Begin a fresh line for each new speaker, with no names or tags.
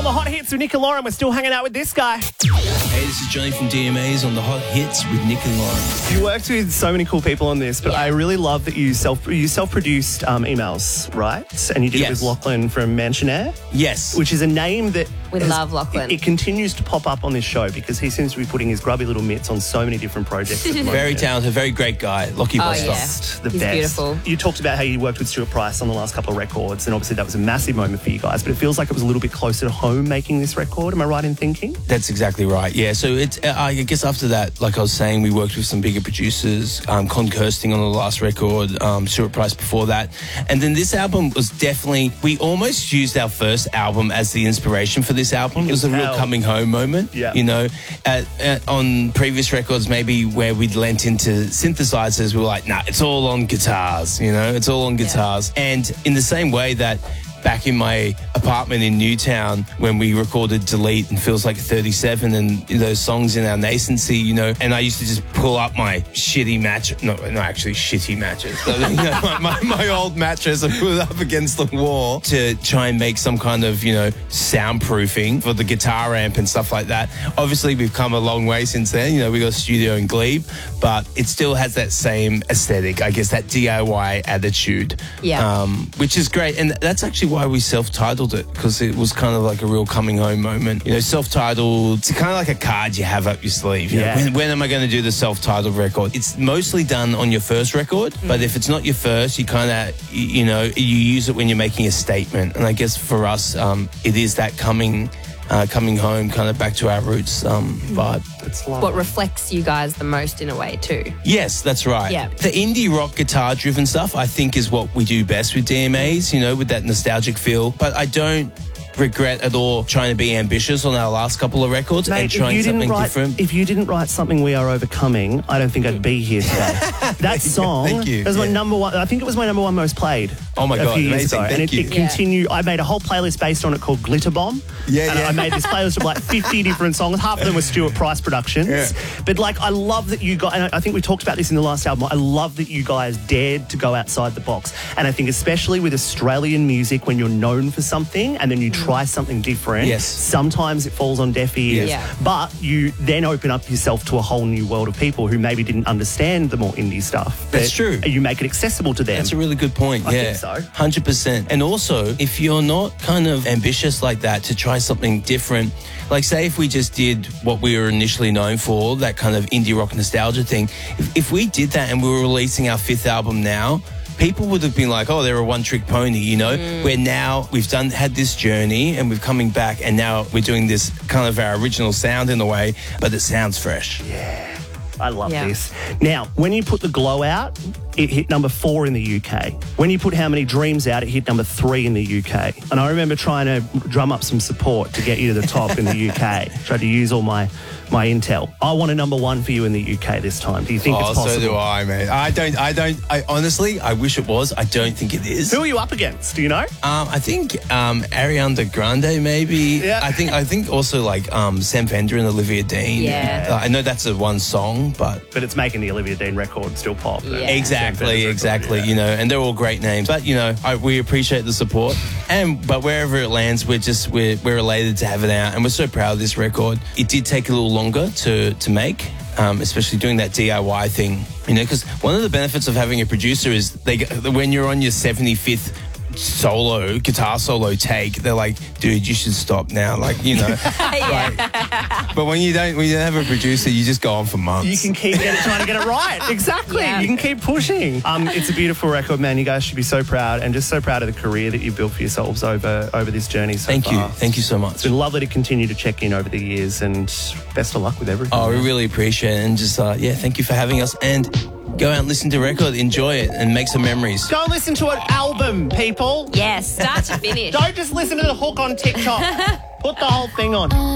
on the Hot Hits with Nick and Lauren. We're still hanging out with this guy.
Hey, this is Johnny from DMAs on the Hot Hits with Nick and Lauren.
You worked with so many cool people on this, but I really love that you self-produced emails, right? And you did it with Lachlan from Mansionaire.
Yes.
Which is a name that...
We love Lachlan.
It continues to pop up on this show because he seems to be putting his grubby little mitts on so many different projects.
Very talented, very great guy. Lockie Bostock.
Yeah.
The
He's
best.
beautiful.
You talked about how you worked with Stuart Price on the last couple of records, and obviously that was a massive moment for you guys, but it feels like it was a little bit closer to home making this record. Am I right in thinking?
That's exactly right, yeah. So it's, I guess after that, like I was saying, we worked with some bigger producers, Con Kirsting on the last record, Stuart Price before that. And then this album was definitely, we almost used our first album as the inspiration for this album. It was a real coming home moment, you know. On previous records, maybe where we'd lent into synthesizers, we were like, nah, it's all on guitars, you know, it's all on guitars. And in the same way that back in my apartment in Newtown when we recorded Delete and Feels Like 37 and those songs in our nascency, you know, and I used to just pull up my shitty mattress, no, actually shitty mattress, you know, my old mattress and put it up against the wall to try and make some kind of, you know, soundproofing for the guitar amp and stuff like that. Obviously, we've come a long way since then. You know, we got a studio in Glebe, but it still has that same aesthetic, I guess, that DIY attitude, which is great. And that's actually why we self-titled it, because it was kind of like a real coming home moment. You know, self-titled, it's kind of like a card you have up your sleeve. You know, when am I going to do the self-titled record? It's mostly done on your first record, but if it's not your first, you kind of, you know, you use it when you're making a statement. And I guess for us, it is that coming home, kind of back to our roots vibe.
It's
what reflects you guys the most in a way too.
Yes, that's right.
Yeah.
The indie rock guitar driven stuff I think is what we do best with DMAs, you know, with that nostalgic feel. But I don't regret at all trying to be ambitious on our last couple of records and trying something different.
If you didn't write Something We Are Overcoming, I don't think I'd be here today. That song was my number one. I think it was my number one most played.
Oh my God,
a few years
amazing.
ago.
Thank
and
you.
it continued. I made a whole playlist based on it called Glitter Bomb. I made this playlist of like 50 different songs. Half of them were Stuart Price productions. But like, I love that you got, and I think we talked about this in the last album, I love that you guys dared to go outside the box. And I think especially with Australian music, when you're known for something and then you try something different, sometimes it falls on deaf ears. But you then open up yourself to a whole new world of people who maybe didn't understand the more indie stuff.
That's true.
You make it accessible to them.
That's a really good point.
I think so.
100%. And also, if you're not kind of ambitious like that to try something different, like say if we just did what we were initially known for, that kind of indie rock nostalgia thing, if we did that and we were releasing our fifth album now, people would have been like, oh, they're a one-trick pony, you know? Where now we've had this journey and we're coming back and now we're doing this kind of our original sound in a way, but it sounds fresh.
Yeah. I love this. Now, when you put The Glow out, it hit number 4 in the UK. When you put How Many Dreams out, it hit number 3 in the UK. And I remember trying to drum up some support to get you to the top in the UK. Tried to use all my intel. I want a number 1 for you in the UK this time. Do you think it's possible?
So do I, man. I honestly, I wish it was. I don't think it is.
Who are you up against? Do you know?
I think Ariana Grande, maybe.
Yeah.
I think also like Sam Fender and Olivia Dean.
Yeah.
I know that's a one song, but
it's making the Olivia Dean record still pop.
Yeah.
Exactly. You know, and they're all great names. But you know, we appreciate the support. But wherever it lands, we're elated to have it out, and we're so proud of this record. It did take a little longer to make. Especially doing that DIY thing, you know, because one of the benefits of having a producer is when you're on your 75th guitar solo take, they're like, dude, you should stop now, like, you know. But when you don't have a producer, you just go on for months.
You can keep trying to get it right. Exactly. You can keep pushing. It's a beautiful record, man. You guys should be so proud, and just so proud of the career that you've built for yourselves over this journey so far.
Thank you so much.
It's been lovely to continue to check in over the years, and best of luck with everything.
Oh, we really appreciate it, and just thank you for having us, and go out and listen to the record, enjoy it, and make some memories.
Go listen to an album, people.
Yes, start to finish.
Don't just listen to the hook on TikTok. Put the whole thing on.